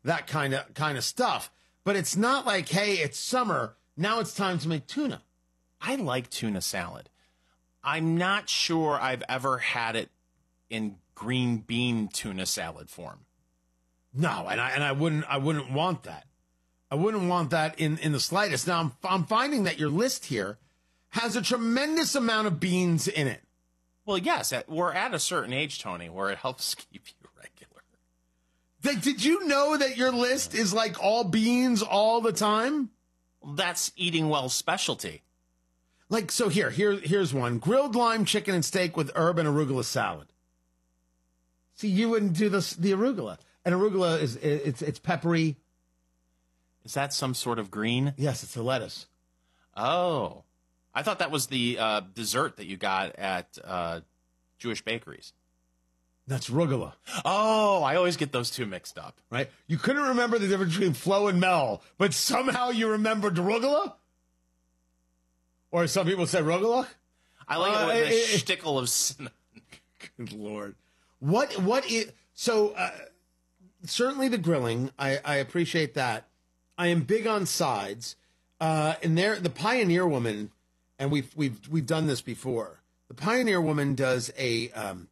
that kind of stuff. But it's not like, hey, it's summer, now it's time to make tuna. I like tuna salad. I'm not sure I've ever had it in green bean tuna salad form. No, and I wouldn't want that. I wouldn't want that in the slightest. Now I'm finding that your list here has a tremendous amount of beans in it. Well, yes, we're at a certain age, Tony, where it helps keep you regular. Did you know that your list is like all beans all the time? That's eating well's specialty. Like, so here's one. Grilled lime chicken and steak with herb and arugula salad. See, you wouldn't do the arugula. And arugula it's peppery. Is that some sort of green? Yes, it's a lettuce. Oh. I thought that was the dessert that you got at Jewish bakeries. That's arugula. Oh, I always get those two mixed up. Right? You couldn't remember the difference between Flo and Mel, but somehow you remembered arugula? Or some people say arugula? I like it with a shtickle of cinnamon. Good Lord. What is... So, certainly the grilling, I appreciate that. I am big on sides. And the Pioneer Woman, and we've done this before. The Pioneer Woman does a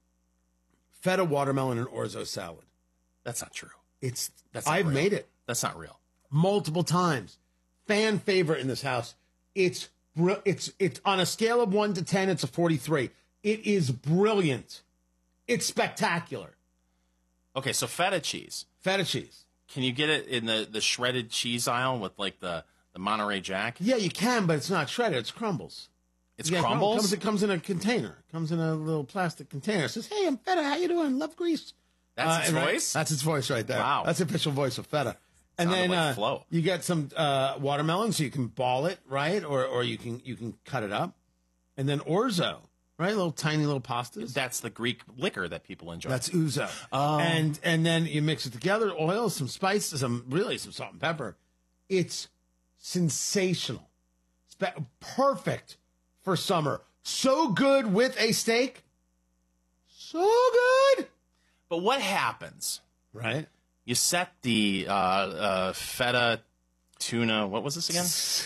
feta watermelon and orzo salad. That's not true. I've made it. That's not real. Multiple times. Fan favorite in this house. It's on a scale of 1 to 10, it's a 43. It is brilliant. It's spectacular. Okay, so feta cheese. Feta cheese. Can you get it in the shredded cheese aisle with like the Monterey Jack? Yeah, you can, but it's not shredded. It's crumbles. It's crumbles? It comes in a container. It comes in a little plastic container. It says, hey, I'm Feta. How you doing? Love grease. That's its voice? That's its voice right there. Wow. That's the official voice of Feta. And Sounded then like Flo. you get some watermelon, so you can ball it, right? Or you can cut it up. And then orzo, right? Little tiny little pastas. That's the Greek liquor that people enjoy. That's ouzo. Oh. And then you mix it together, oil, some spices, some salt and pepper. It's sensational. Perfect for summer. So good with a steak. So good. But what happens? Right? You set the feta tuna, what was this again?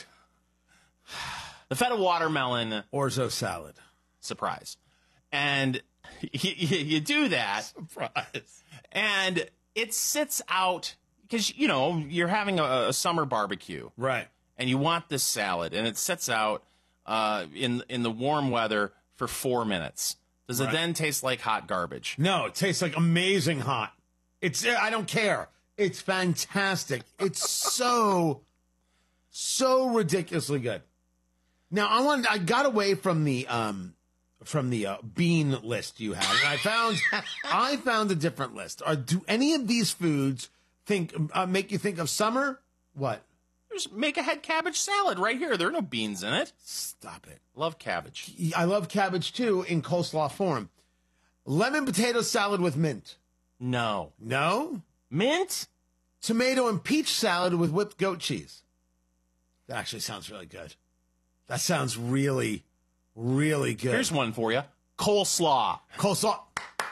The feta watermelon. Orzo salad. Surprise. And you do that. Surprise. And it sits out, because, you know, you're having a summer barbecue. Right. And you want this salad, and it sits out in the warm weather for 4 minutes. Does it then taste like hot garbage? No, it tastes like amazing hot. I don't care. It's fantastic. It's so ridiculously good. Now I got away from the bean list you had, and I found a different list. Do any of these foods make you think of summer? What? Just make a head cabbage salad right here. There are no beans in it. Stop it. Love cabbage. I love cabbage too in coleslaw form. Lemon potato salad with mint. No. No? Mint? Tomato and peach salad with whipped goat cheese. That actually sounds really good. That sounds really, really good. Here's one for you. Coleslaw. Coleslaw.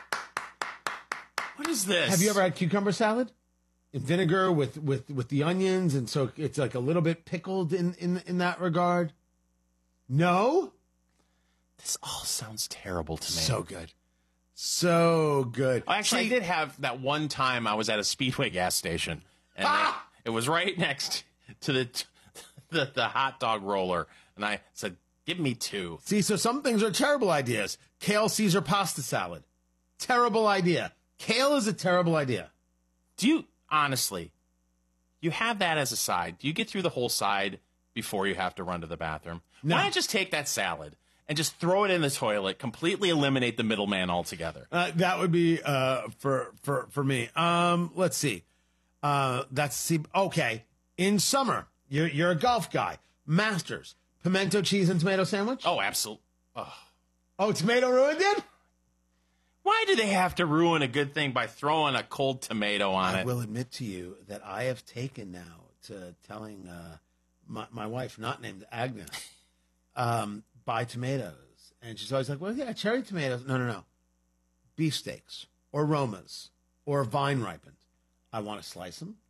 What is this? Have you ever had cucumber salad? In vinegar with the onions, and so it's like a little bit pickled in that regard? No? This all sounds terrible to me. So good. So good. Actually, I did have that one time I was at a Speedway gas station, and it was right next to the hot dog roller, and I said, give me 2. See, so some things are terrible ideas. Kale Caesar pasta salad. Terrible idea. Kale is a terrible idea. Do you, honestly, you have that as a side? Do you get through the whole side before you have to run to the bathroom? No. Why not just take that salad and just throw it in the toilet, completely eliminate the middleman altogether? That would be for me. Let's see. Okay. In summer, you're a golf guy. Masters, pimento cheese and tomato sandwich. Oh, absolutely. Oh, tomato ruined it? Why do they have to ruin a good thing by throwing a cold tomato on it? I will admit to you that I have taken now to telling my wife, not named Agnes, buy tomatoes. And she's always like, well, yeah, cherry tomatoes. No. Beefsteaks or Romas or vine ripened. I want to slice them.